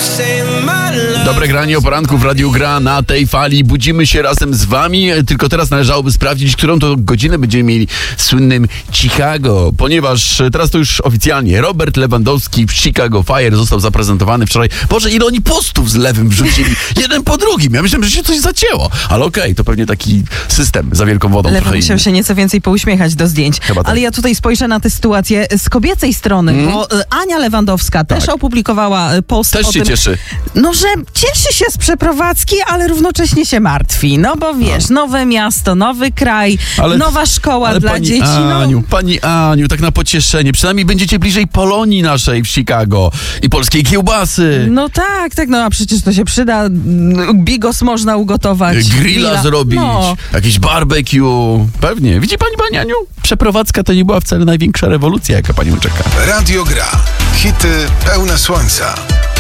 Dobre granie o poranku w Radiu Gra na tej fali. Budzimy się razem z wami. Tylko teraz należałoby sprawdzić, którą to godzinę będziemy mieli w słynnym Chicago. Ponieważ teraz to już oficjalnie Robert Lewandowski w Chicago Fire został zaprezentowany wczoraj. Boże, ile oni postów z lewym wrzucili. Jeden po drugim. Ja myślałem, że się coś zacięło. Ale okej, to pewnie taki system za wielką wodą. Lewy musiał się nieco więcej pouśmiechać do zdjęć. Chyba tak. Ale ja tutaj spojrzę na tę sytuację z kobiecej strony, bo Ania Lewandowska też opublikowała post też o się tym, cieszy. no, że cieszy się z przeprowadzki, ale równocześnie się martwi. No bo wiesz, nowe miasto, nowy kraj, nowa szkoła dla dzieci. Pani Aniu, tak na pocieszenie. Przynajmniej będziecie bliżej Polonii naszej w Chicago i polskiej kiełbasy. No tak, a przecież to się przyda. Bigos można ugotować. Grilla zrobić, jakiś barbecue. Pewnie. Widzi pani Aniu? Przeprowadzka to nie była wcale największa rewolucja, jaka panią czeka. Radio Gra. Hity pełne słońca.